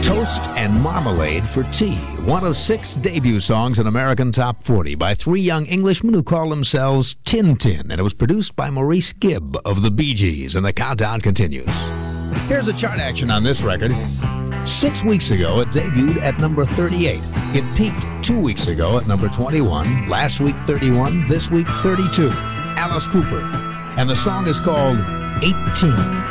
Toast and Marmalade for Tea, one of 6 debut songs in American Top 40 by 3 young Englishmen who call themselves Tin Tin, and it was produced by Maurice Gibb of the Bee Gees, and the countdown continues. Here's the chart action on this record. 6 weeks ago, it debuted at number 38. It peaked 2 weeks ago at number 21, last week 31, this week 32. Alice Cooper, and the song is called 18.